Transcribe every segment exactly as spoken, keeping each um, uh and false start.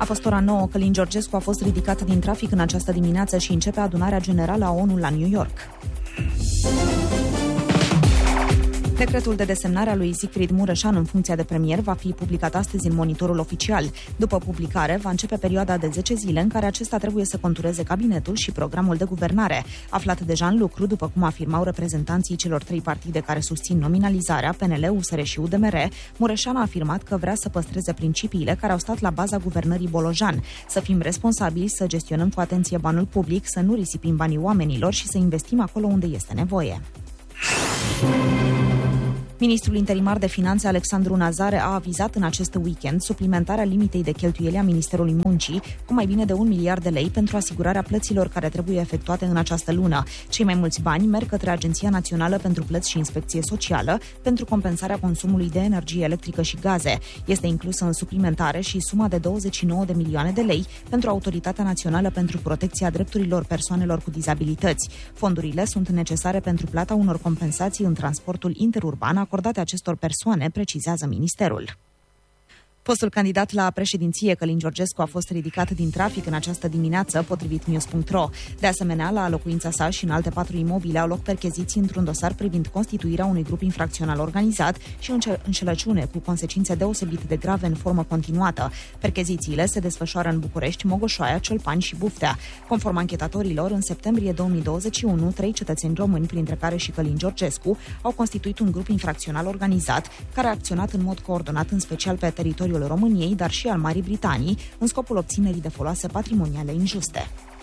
fost ora nouă, Călin Georgescu a fost ridicat din trafic în această dimineață și începe adunarea generală a ONU la New York. Decretul de desemnare a lui Sigfrid Mureșan în funcția de premier va fi publicat astăzi în Monitorul Oficial. După publicare, va începe perioada de zece zile în care acesta trebuie să contureze cabinetul și programul de guvernare. Aflat deja în lucru, după cum afirmau reprezentanții celor trei partide care susțin nominalizarea, P N L, U S R și U D M R, Mureșan a afirmat că vrea să păstreze principiile care au stat la baza guvernării Bolojan, să fim responsabili, să gestionăm cu atenție banul public, să nu risipim banii oamenilor și să investim acolo unde este nevoie. Ministrul interimar de Finanțe, Alexandru Nazare, a avizat în acest weekend suplimentarea limitei de cheltuieli a Ministerului Muncii cu mai bine de un miliard de lei pentru asigurarea plăților care trebuie efectuate în această lună. Cei mai mulți bani merg către Agenția Națională pentru Plăți și Inspecție Socială pentru compensarea consumului de energie electrică și gaze. Este inclusă în suplimentare și suma de douăzeci și nouă de milioane de lei pentru Autoritatea Națională pentru Protecția Drepturilor Persoanelor cu Dizabilități. Fondurile sunt necesare pentru plata unor compensații în transportul interurban acordate acestor persoane, precizează ministerul. Fostul candidat la președinție, Călin Georgescu, a fost ridicat din trafic în această dimineață, potrivit news punct ro. De asemenea, la locuința sa și în alte patru imobile au loc percheziții într-un dosar privind constituirea unui grup infracțional organizat și înșelăciune cu consecințe deosebit de grave în formă continuată. Perchezițiile se desfășoară în București, Mogoșoaia, Ciolpani și Buftea. Conform anchetatorilor, în septembrie două mii douăzeci și unu, trei cetățeni români, printre care și Călin Georgescu, au constituit un grup infracțional organizat care a acționat în mod coordonat, în special pe teritoriul României, dar și al Marii Britanii, în scopul obținerii de foloase patrimoniale injuste.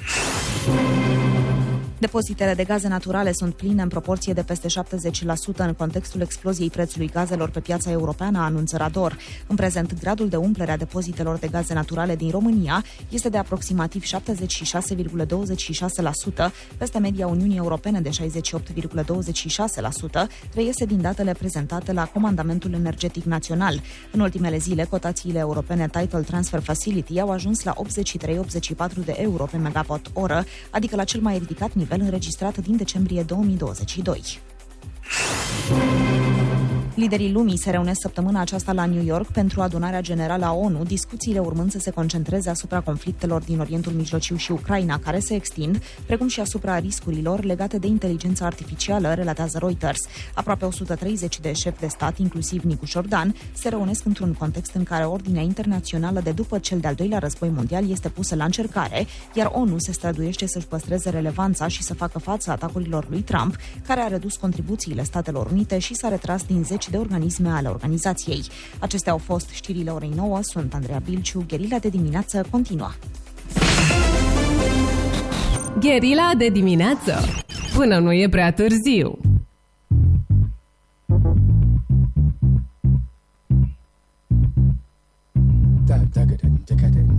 Depozitele de gaze naturale sunt pline în proporție de peste șaptezeci la sută în contextul exploziei prețului gazelor pe piața europeană, anunță Rador. În prezent, gradul de umplere a depozitelor de gaze naturale din România este de aproximativ șaptezeci și șase virgulă douăzeci și șase la sută, peste media Uniunii Europene de șaizeci și opt virgulă douăzeci și șase la sută, reiese din datele prezentate la Comandamentul Energetic Național. În ultimele zile, cotațiile europene Title Transfer Facility au ajuns la optzeci și trei - optzeci și patru de euro pe megawatt oră, adică la cel mai ridicat nivel înregistrat din decembrie două mii douăzeci și doi. Liderii lumii se reunesc săptămâna aceasta la New York pentru adunarea generală a ONU, discuțiile urmând să se concentreze asupra conflictelor din Orientul Mijlociu și Ucraina, care se extind, precum și asupra riscurilor legate de inteligența artificială, relatează Reuters. Aproape o sută treizeci de șefi de stat, inclusiv Nicu Jordan, se reunesc într-un context în care ordinea internațională de după cel de-al doilea război mondial este pusă la încercare, iar ONU se străduiește să-și păstreze relevanța și să facă față atacurilor lui Trump, care a redus contribuțiile Statelor Unite și s-a retras din zeci de organisme ale organizației. Acestea au fost știrile orei nouă. Sunt Andreea Bilciu. Gherila de dimineață continuă. Gherila de dimineață. Până nu e prea târziu.